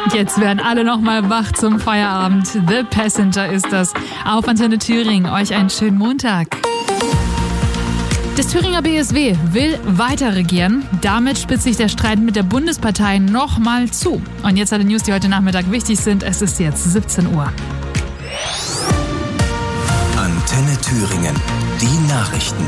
Jetzt werden alle noch mal wach zum Feierabend. The Passenger ist das. Auf Antenne Thüringen. Euch einen schönen Montag. Das Thüringer BSW will weiter regieren. Damit spitzt sich der Streit mit der Bundespartei noch mal zu. Und jetzt alle News, die heute Nachmittag wichtig sind. Es ist jetzt 17 Uhr. Antenne Thüringen. Die Nachrichten.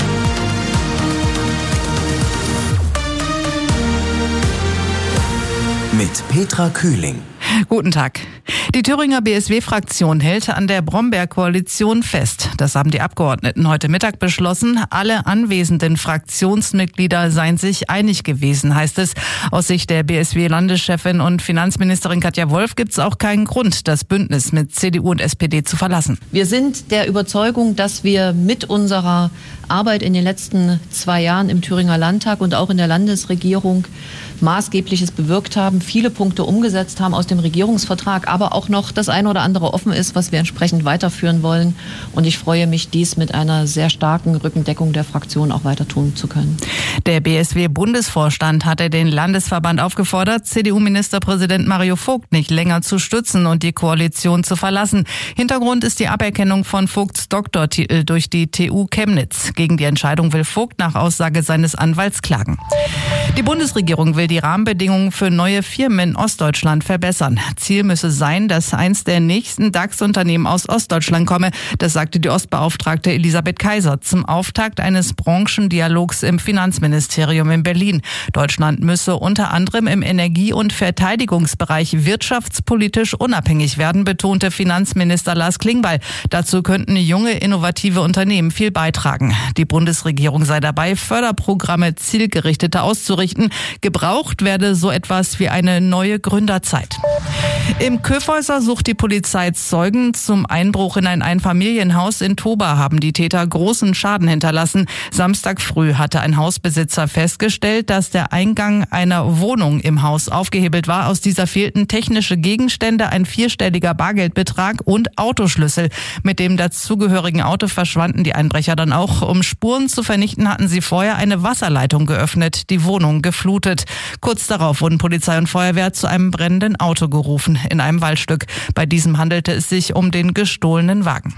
Mit Petra Kühling. Guten Tag. Die Thüringer BSW-Fraktion hält an der Bromberg-Koalition fest. Das haben die Abgeordneten heute Mittag beschlossen. Alle anwesenden Fraktionsmitglieder seien sich einig gewesen, heißt es. Aus Sicht der BSW-Landeschefin und Finanzministerin Katja Wolf gibt es auch keinen Grund, das Bündnis mit CDU und SPD zu verlassen. Wir sind der Überzeugung, dass wir mit unserer Arbeit in den letzten 2 Jahren im Thüringer Landtag und auch in der Landesregierung Maßgebliches bewirkt haben, viele Punkte umgesetzt haben aus dem Regierungsvertrag, aber auch noch das eine oder andere offen ist, was wir entsprechend weiterführen wollen. Und ich freue mich, dies mit einer sehr starken Rückendeckung der Fraktion auch weiter tun zu können. Der BSW-Bundesvorstand hatte den Landesverband aufgefordert, CDU-Ministerpräsident Mario Vogt nicht länger zu stützen und die Koalition zu verlassen. Hintergrund ist die Aberkennung von Vogts Doktortitel durch die TU Chemnitz. Gegen die Entscheidung will Vogt nach Aussage seines Anwalts klagen. Die Bundesregierung will die Rahmenbedingungen für neue Firmen in Ostdeutschland verbessern. Ziel müsse sein, dass eins der nächsten DAX-Unternehmen aus Ostdeutschland komme. Das sagte die Ostbeauftragte Elisabeth Kaiser zum Auftakt eines Branchendialogs im Finanzministerium in Berlin. Deutschland müsse unter anderem im Energie- und Verteidigungsbereich wirtschaftspolitisch unabhängig werden, betonte Finanzminister Lars Klingbeil. Dazu könnten junge, innovative Unternehmen viel beitragen. Die Bundesregierung sei dabei, Förderprogramme zielgerichteter auszurichten. Gebraucht werde so etwas wie eine neue Gründerzeit. Im Köfhäuser sucht die Polizei Zeugen. Zum Einbruch in ein Einfamilienhaus in Toba haben die Täter großen Schaden hinterlassen. Samstag früh hatte ein Hausbesitzer festgestellt, dass der Eingang einer Wohnung im Haus aufgehebelt war. Aus dieser fehlten technische Gegenstände, ein 4-stelliger Bargeldbetrag und Autoschlüssel. Mit dem dazugehörigen Auto verschwanden die Einbrecher dann auch. Um Spuren zu vernichten, hatten sie vorher eine Wasserleitung geöffnet, die Wohnung geflutet. Kurz darauf wurden Polizei und Feuerwehr zu einem brennenden Auto gerufen in einem Waldstück. Bei diesem handelte es sich um den gestohlenen Wagen.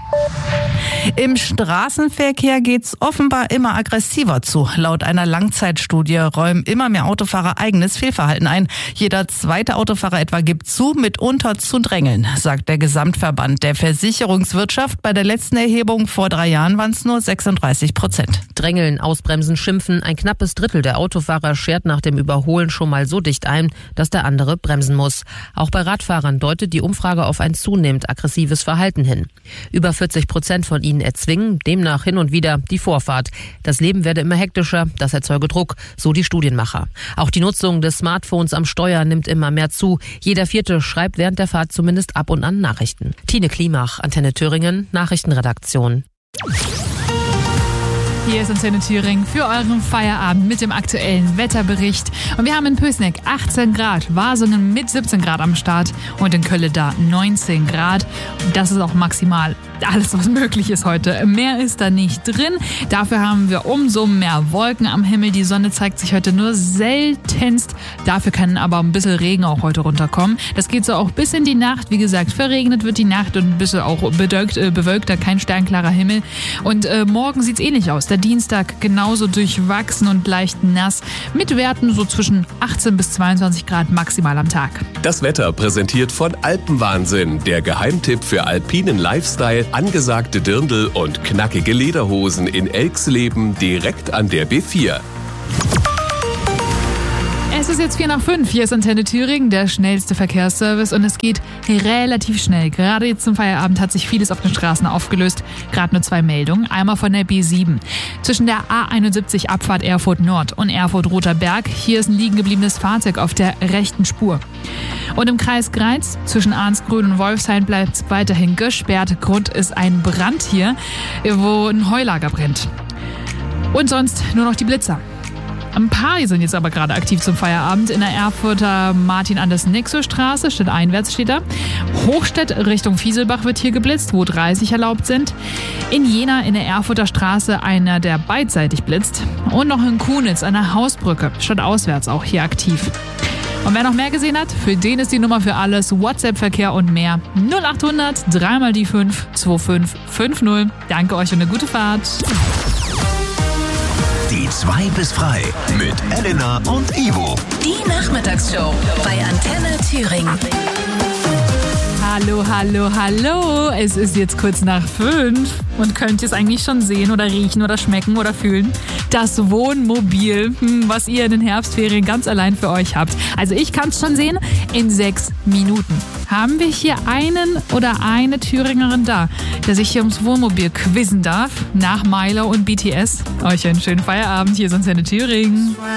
Im Straßenverkehr geht's offenbar immer aggressiver zu. Laut einer Langzeitstudie räumen immer mehr Autofahrer eigenes Fehlverhalten ein. Jeder zweite Autofahrer etwa gibt zu, mitunter zu drängeln, sagt der Gesamtverband der Versicherungswirtschaft. Bei der letzten Erhebung vor 3 Jahren waren es nur 36%. Drängeln, ausbremsen, schimpfen. Ein knappes Drittel der Autofahrer schert nach dem Überholen schon mal so dicht ein, dass der andere bremsen muss. Auch bei Radfahrern deutet die Umfrage auf ein zunehmend aggressives Verhalten hin. Über 40% von ihnen erzwingen demnach hin und wieder die Vorfahrt. Das Leben werde immer hektischer, das erzeuge Druck, so die Studienmacher. Auch die Nutzung des Smartphones am Steuer nimmt immer mehr zu. Jeder 4. schreibt während der Fahrt zumindest ab und an Nachrichten. Tine Klimach, Antenne Thüringen, Nachrichtenredaktion. Hier ist Antenne Thüringen für euren Feierabend mit dem aktuellen Wetterbericht. Und wir haben in Pößneck 18 Grad, Wasungen mit 17 Grad am Start und in Kölle da 19 Grad. Und das ist auch maximal alles, was möglich ist heute. Mehr ist da nicht drin. Dafür haben wir umso mehr Wolken am Himmel. Die Sonne zeigt sich heute nur seltenst. Dafür kann aber ein bisschen Regen auch heute runterkommen. Das geht so auch bis in die Nacht. Wie gesagt, verregnet wird die Nacht und ein bisschen auch bewölkter, kein sternklarer Himmel. Und morgen sieht es ähnlich aus. Der Dienstag genauso durchwachsen und leicht nass mit Werten so zwischen 18 bis 22 Grad maximal am Tag. Das Wetter präsentiert von Alpenwahnsinn, der Geheimtipp für alpinen Lifestyle, angesagte Dirndl und knackige Lederhosen in Elxleben direkt an der B4. Es ist jetzt 4:05. Hier ist Antenne Thüringen, der schnellste Verkehrsservice und es geht relativ schnell. Gerade jetzt zum Feierabend hat sich vieles auf den Straßen aufgelöst. Gerade nur 2 Meldungen. Einmal von der B7. Zwischen der A71 Abfahrt Erfurt Nord und Erfurt Roter Berg. Hier ist ein liegen gebliebenes Fahrzeug auf der rechten Spur. Und im Kreis Greiz zwischen Arnsgrün und Wolfshain bleibt es weiterhin gesperrt. Grund ist ein Brand hier, wo ein Heulager brennt. Und sonst nur noch die Blitzer. Ein paar sind jetzt aber gerade aktiv zum Feierabend. In der Erfurter Martin-Andersen-Nixo-Straße, stadteinwärts steht da. Hochstedt Richtung Fieselbach wird hier geblitzt, wo 30 erlaubt sind. In Jena in der Erfurter Straße einer, der beidseitig blitzt. Und noch in Kunitz an der Hausbrücke, stadtauswärts auch hier aktiv. Und wer noch mehr gesehen hat, für den ist die Nummer für alles WhatsApp-Verkehr und mehr. 0800 3 mal die 5 2550. Danke euch und eine gute Fahrt. Die 2 bis frei mit Elena und Ivo. Die Nachmittagsshow bei Antenne Thüringen. Hallo, hallo, hallo. Es ist jetzt kurz nach 5 und könnt ihr es eigentlich schon sehen oder riechen oder schmecken oder fühlen? Das Wohnmobil, was ihr in den Herbstferien ganz allein für euch habt. Also ich kann es schon sehen, in 6 Minuten haben wir hier einen oder eine Thüringerin da, der sich hier ums Wohnmobil quizzen darf. Nach Milo und BTS. Euch einen schönen Feierabend. Hier ist Antenne Thüringen.